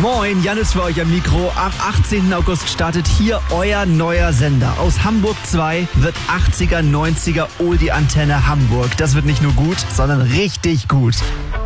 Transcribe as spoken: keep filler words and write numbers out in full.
Moin, Jannis für euch am Mikro. Am achtzehnten August startet hier euer neuer Sender. Aus Hamburg zwei wird achtziger, neunziger Oldie Antenne Hamburg. Das wird nicht nur gut, sondern richtig gut.